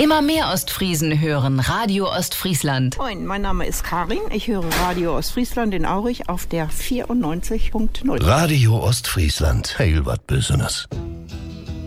Immer mehr Ostfriesen hören Radio Ostfriesland. Moin, mein Name ist Karin. Ich höre Radio Ostfriesland in Aurich auf der 94.0. Radio Ostfriesland, heil wat Besonderes.